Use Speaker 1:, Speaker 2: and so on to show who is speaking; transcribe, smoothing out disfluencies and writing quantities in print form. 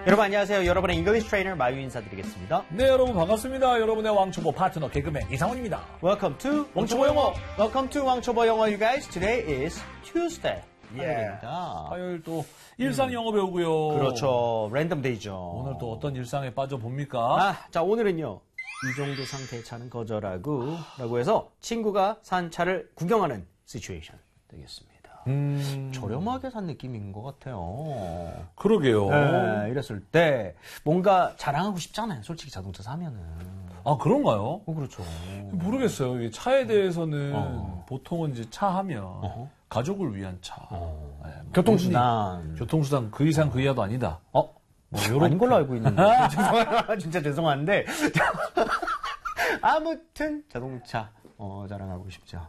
Speaker 1: 여러분 안녕하세요. 여러분의 잉글리시 트레이너 마유 인사드리겠습니다.
Speaker 2: 네, 여러분 반갑습니다. 여러분의 왕초보 파트너 개그맨 이상훈입니다.
Speaker 1: Welcome to
Speaker 2: 왕초보 영어.
Speaker 1: Welcome to 왕초보 영어, you guys. Today is Tuesday.
Speaker 2: 화요일 또 일상 영어 배우고요.
Speaker 1: 그렇죠. 랜덤 데이죠.
Speaker 2: 오늘 또 어떤 일상에 빠져봅니까?
Speaker 1: 자, 오늘은요. 이 정도 상태의 차는 거절하고 라고 해서 친구가 산 차를 구경하는 시츄에이션 되겠습니다. 저렴하게 산 느낌인 것 같아요.
Speaker 2: 그러게요.
Speaker 1: 네, 이랬을 때 뭔가 자랑하고 싶잖아요. 솔직히 자동차 사면은.
Speaker 2: 아, 그런가요?
Speaker 1: 그렇죠.
Speaker 2: 모르겠어요. 이 차에 대해서는 보통은 이제 차 하면 가족을 위한 차. 네, 뭐
Speaker 1: 교통수단.
Speaker 2: 교통수단 그 이상 그 이하도 아니다.
Speaker 1: 뭐 아닌 걸로 알고 있는데. 진짜 죄송한데. 아무튼 자동차 자랑하고 싶죠.